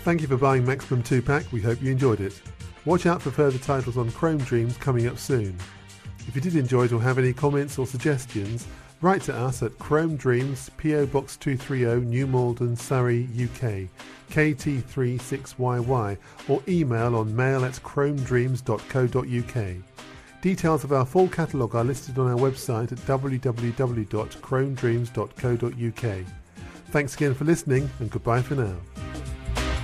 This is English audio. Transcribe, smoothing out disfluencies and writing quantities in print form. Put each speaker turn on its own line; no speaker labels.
Thank you for buying Maximum 2-Pack, we hope you enjoyed it. Watch out for further titles on Chrome Dreams coming up soon. If you did enjoy it or have any comments or suggestions, write to us at Chrome Dreams, PO Box 230, New Malden, Surrey, UK, KT36YY, or email on mail@chromedreams.co.uk. Details of our full catalogue are listed on our website at www.chromedreams.co.uk. Thanks again for listening, and goodbye for now.